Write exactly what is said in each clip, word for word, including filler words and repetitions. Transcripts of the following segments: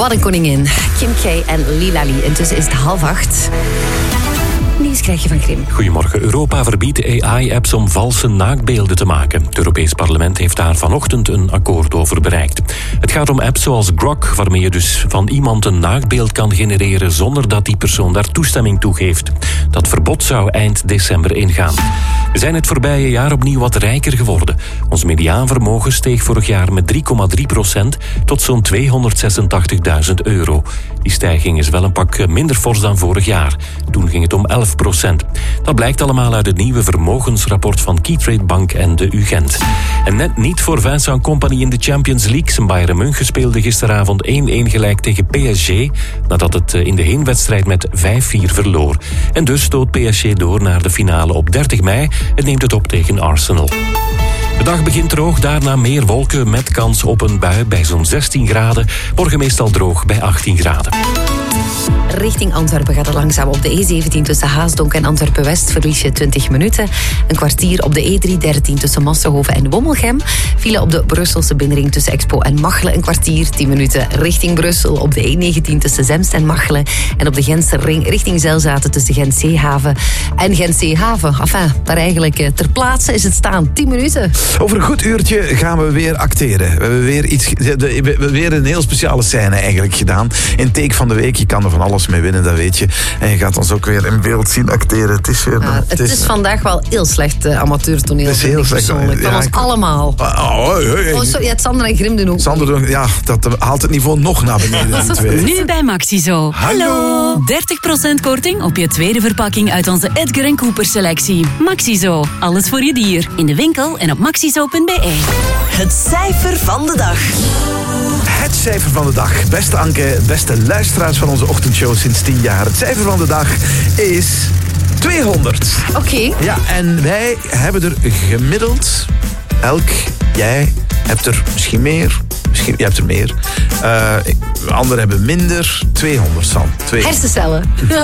Wat een koningin. Kim K en Lilali. Intussen is het half acht. Nieuws krijg je van Krim. Goedemorgen. Europa verbiedt A I-apps om valse naaktbeelden te maken. Het Europees Parlement heeft daar vanochtend een akkoord over bereikt. Het gaat om apps zoals Grok, waarmee je dus van iemand een naaktbeeld kan genereren zonder dat die persoon daar toestemming toe geeft. Dat verbod zou eind december ingaan. We zijn het voorbije jaar opnieuw wat rijker geworden. Ons mediaanvermogen steeg vorig jaar met drie komma drie procent tot zo'n tweehonderdzesentachtigduizend euro. Die stijging is wel een pak minder fors dan vorig jaar. Toen ging het om elf procent. Dat blijkt allemaal uit het nieuwe vermogensrapport van Keytrade Bank en de U Gent. En net niet voor Vincent Kompany in de Champions League. Zijn Bayern München speelde gisteravond één-één gelijk tegen P S G, nadat het in de heenwedstrijd met vijf vier verloor. En dus stoot P S G door naar de finale op dertig mei en neemt het op tegen Arsenal. De dag begint droog, daarna meer wolken met kans op een bui bij zo'n zestien graden. Morgen meestal droog bij achttien graden. Richting Antwerpen gaat het langzaam. Op de E zeventien tussen Haasdonk en Antwerpen-West verlies je twintig minuten. Een kwartier op de E driehonderddertien tussen Massenhoven en Wommelgem. File op de Brusselse binnenring tussen Expo en Machelen een kwartier, tien minuten. Richting Brussel op de E negentien tussen Zemst en Machelen. En op de Gentse ring richting Zelzaten tussen Gent-Zeehaven en Gent-Zeehaven. Enfin, daar eigenlijk ter plaatse is het staan. tien minuten. Over een goed uurtje gaan we weer acteren. We hebben weer, iets, we hebben weer een heel speciale scène eigenlijk gedaan. In Take van de Week, je kan er van alles mee winnen, dat weet je. En je gaat ons ook weer in beeld zien acteren. Het is, weer, ja, het, het is, is vandaag wel heel slecht uh, amateurtoneel. Het is heel slecht. Van ja, ons ik... allemaal. Oh, hey, hey. Oh, so, ja, Sander en Grim doen ook. Sander doen, ja, dat haalt het niveau nog naar beneden. Nu bij Maxizo. Hallo! dertig procent korting op je tweede verpakking uit onze Edgar en Cooper selectie. Maxizo. Alles voor je dier. In de winkel en op maxizo punt b e. Het cijfer van de dag. Het cijfer van de dag. Beste Anke, beste luisteraars van onze ochtendshow sinds tien jaar. Het cijfer van de dag is tweehonderd. Oké. Okay. Ja, en wij hebben er gemiddeld, elk, jij hebt er misschien meer, misschien, jij hebt er meer. Uh, anderen hebben minder, tweehonderd van. Hersencellen.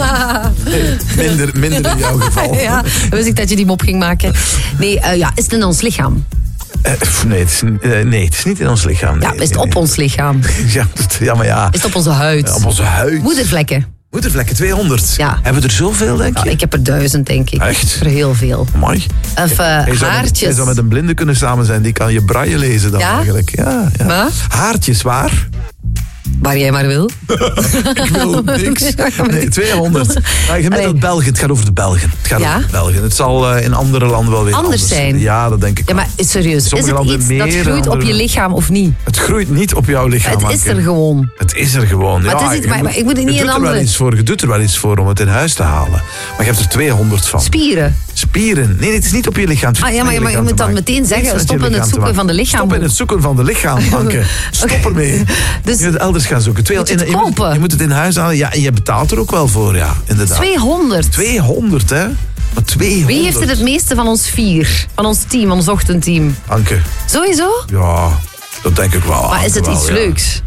Nee, minder, minder in jouw geval. Ja, wist ik dat je die mop ging maken. Nee, uh, ja, is het in ons lichaam? Uh, nee, het is, uh, nee, het is niet in ons lichaam. Nee, ja, is het nee, op nee. ons lichaam? Ja, ja, maar ja. Is het op onze huid? Uh, op onze huid. Moedervlekken. Moedervlekken, tweehonderd. Ja. Hebben we er zoveel, denk je? Ja, ik heb er duizend, denk ik. Echt? Er heel veel. Mooi. Of uh, haartjes. Je zou met een blinde kunnen samen zijn, die kan je braille lezen dan ja? eigenlijk. Ja, ja. Maar? Haartjes, waar? Waar jij maar wil. Ik wil niks. Nee, tweehonderd. Maar gemiddeld België. Het gaat over de Belgen. Het gaat ja? over de Belgen. Het zal uh, in andere landen wel weer anders, anders zijn. Ja, dat denk ik ja, maar serieus. Sommige is het iets meer, dat groeit andere... op je lichaam of niet? Het groeit niet op jouw lichaam. Het is er gewoon. Het is er gewoon. Maar, ja, het is het, maar, moet, maar ik moet het niet je in doet andere... Er wel iets voor, je doet er wel iets voor om het in huis te halen. Maar je hebt er tweehonderd van. Spieren. Spieren. Nee, het is niet op je lichaam. Ah, ja, maar, maar je moet dan meteen zeggen, stop in het zoeken van de lichaam. Stop in het zoeken van de lichaam, Anke. Stop okay. ermee. Dus je moet het elders gaan zoeken. Twee, moet je, het in, je, moet, je moet het in huis halen. Ja, en je betaalt er ook wel voor, ja. Inderdaad. tweehonderd. tweehonderd, hè. Maar tweehonderd. Wie heeft er het meeste van ons vier? Van ons team, ons ochtendteam? Anke. Sowieso? Ja, dat denk ik wel. Maar Anke is het wel, iets ja. leuks?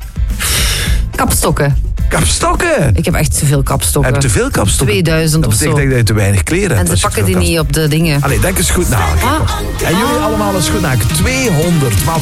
Kapstokken. Kapstokken? Ik heb echt te veel kapstokken. Heb je te veel kapstokken? tweeduizend of zo. Dat betekent dat je te weinig kleren hebt. En ze pakken die niet op de dingen. Allee, denk eens goed na. Ah. En jullie allemaal eens goed na. tweehonderd. Maar